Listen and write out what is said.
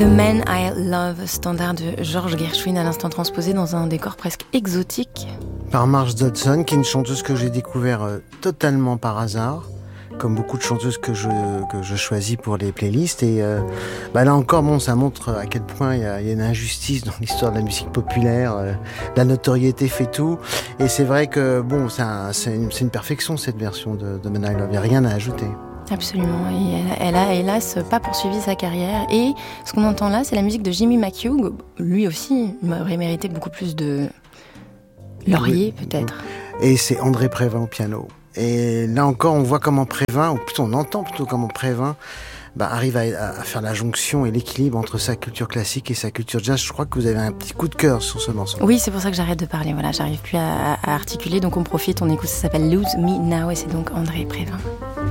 The Man I Love, standard de George Gershwin, à l'instant transposé dans un décor presque exotique. Par Marge Dodson, qui est une chanteuse que j'ai découvert totalement par hasard, comme beaucoup de chanteuses que je choisis pour les playlists. Et là encore, ça montre à quel point il y a une injustice dans l'histoire de la musique populaire. La notoriété fait tout. Et c'est vrai que c'est une perfection, cette version de The Man I Love. Il n'y a rien à ajouter. Absolument, et elle a hélas pas poursuivi sa carrière, et ce qu'on entend là c'est la musique de Jimmy McHugh. Lui aussi aurait mérité beaucoup plus de lauriers, peut-être. Et c'est André Prévin au piano, et là encore on voit comment Prévin, ou plutôt on entend plutôt comment Prévin arrive à faire la jonction et l'équilibre entre sa culture classique et sa culture jazz. Je crois que vous avez un petit coup de cœur sur ce morceau. Oui, c'est pour ça que j'arrête de parler, j'arrive plus à articuler, donc on profite, on écoute, ça s'appelle Lose Me Now, et c'est donc André Prévin.